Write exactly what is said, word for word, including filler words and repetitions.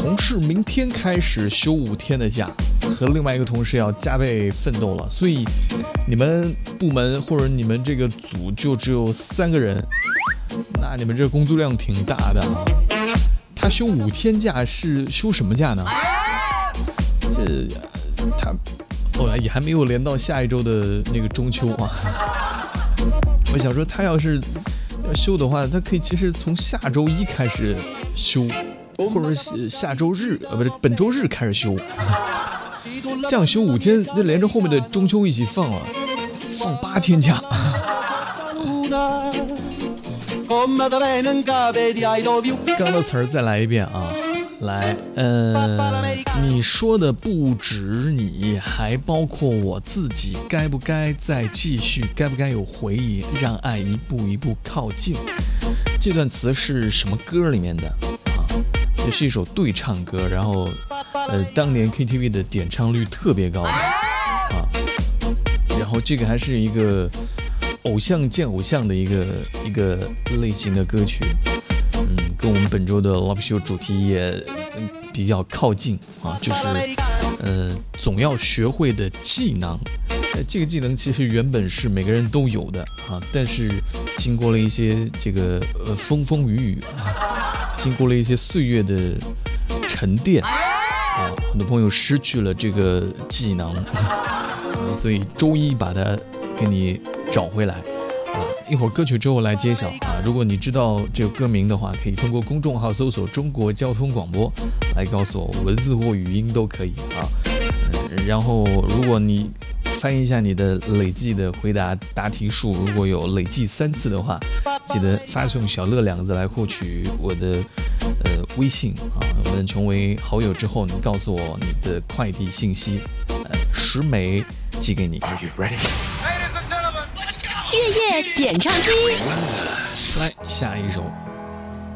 同事明天开始休五天的假，和另外一个同事要加倍奋斗了，所以你们部门或者你们这个组就只有三个人，那你们这工作量挺大的啊。他休五天假是休什么假呢？这他哦也还没有连到下一周的那个中秋啊。我想说，他要是要休的话，他可以其实从下周一开始休，或者是下周日呃不是本周日开始休，这样休五天，那连着后面的中秋一起放啊，放八天假。刚的词儿再来一遍啊，来，呃，你说的不止你，还包括我自己，该不该再继续？该不该有回忆？让爱一步一步靠近。这段词是什么歌里面的啊？这是一首对唱歌，然后，呃，当年 K T V 的点唱率特别高的啊，然后这个还是一个偶像见偶像的一个一个类型的歌曲，嗯，跟我们本周的 Love Show 主题也比较靠近啊，就是呃总要学会的技能。呃，这个技能其实原本是每个人都有的啊，但是经过了一些这个呃风风雨雨啊，经过了一些岁月的沉淀啊，很多朋友失去了这个技能，呃、所以周一把它给你找回来啊！一会儿歌曲之后来揭晓啊！如果你知道这个歌名的话，可以通过公众号搜索“中国交通广播”来告诉我，文字或语音都可以啊。呃、然后，如果你翻译一下你的累计的回答答题数，如果有累计三次的话，记得发送“小乐”两个字来获取我的呃微信啊。我们成为好友之后，你告诉我你的快递信息，呃，十枚寄给你。Are you ready? 月夜点唱机， 来下一首